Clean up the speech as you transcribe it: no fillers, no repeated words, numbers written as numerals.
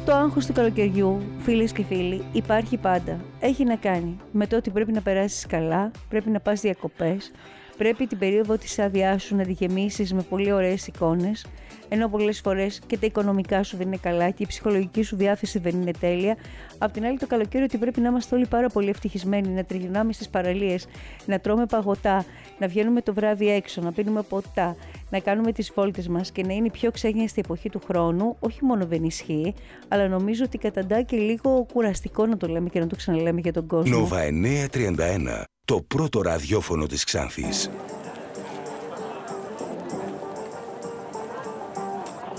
Το άγχος του καλοκαιριού, φίλες και φίλοι, υπάρχει πάντα. Έχει να κάνει με το ότι πρέπει να περάσεις καλά, πρέπει να πας διακοπές, πρέπει την περίοδο της άδειάς σου να τη γεμίσεις με πολύ ωραίες εικόνες, ενώ πολλές φορές και τα οικονομικά σου δεν είναι καλά και η ψυχολογική σου διάθεση δεν είναι τέλεια. Απ' την άλλη, το καλοκαίρι ότι πρέπει να είμαστε όλοι πάρα πολύ ευτυχισμένοι, να τριγυρνάμε στις παραλίες, να τρώμε παγωτά, να βγαίνουμε το βράδυ έξω, να πίνουμε ποτά, να κάνουμε τις βόλτες μας και να είναι η πιο ξέγνιαστη εποχή του χρόνου. Όχι μόνο δεν ισχύει, αλλά νομίζω ότι καταντά και λίγο κουραστικό να το λέμε και να το ξαναλέμε για τον κόσμο. Νόβα 931, το πρώτο ραδιόφωνο της Ξάνθης.